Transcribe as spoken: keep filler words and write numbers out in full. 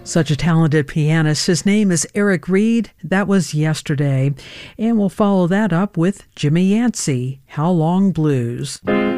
Such a talented pianist. His name is Eric Reed. That was Yesterday. And we'll follow that up with Jimmy Yancey, How Long Blues.